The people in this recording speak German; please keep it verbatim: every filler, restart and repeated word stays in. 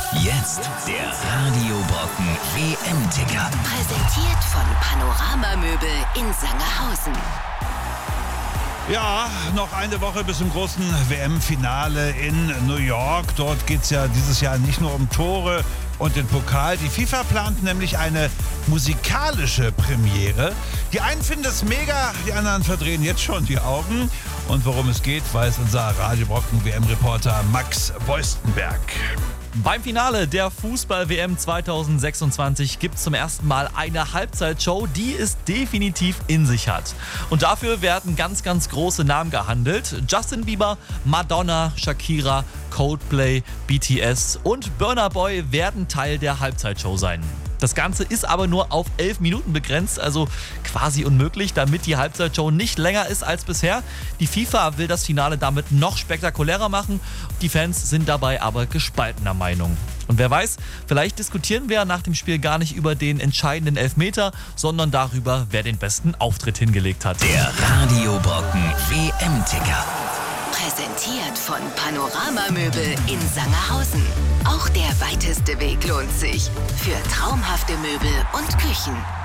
Jetzt der Radio Brocken W M-Ticker. Präsentiert von Panorama Möbel in Sangerhausen. Ja, noch eine Woche bis zum großen W M-Finale in New York. Dort geht es ja dieses Jahr nicht nur um Tore und den Pokal. Die FIFA plant nämlich eine musikalische Premiere. Die einen finden es mega, die anderen verdrehen jetzt schon die Augen. Und worum es geht, weiß unser Radio Brocken W M-Reporter Max Beustenberg. Beim Finale der Fußball-W M zwanzig sechsundzwanzig gibt es zum ersten Mal eine Halbzeitshow, die es definitiv in sich hat. Und dafür werden ganz, ganz große Namen gehandelt. Justin Bieber, Madonna, Shakira, Coldplay, B T S und Burna Boy werden Teil der Halbzeitshow sein. Das Ganze ist aber nur auf elf Minuten begrenzt, also quasi unmöglich, damit die Halbzeitshow nicht länger ist als bisher. Die FIFA will das Finale damit noch spektakulärer machen. Die Fans sind dabei aber gespaltener Meinung. Und wer weiß, vielleicht diskutieren wir nach dem Spiel gar nicht über den entscheidenden Elfmeter, sondern darüber, wer den besten Auftritt hingelegt hat. Der Radio Brocken W M-Ticker. Präsentiert von Panorama Möbel in Sangerhausen. Auch der weiteste Weg lohnt sich. Für traumhafte Möbel und Küchen.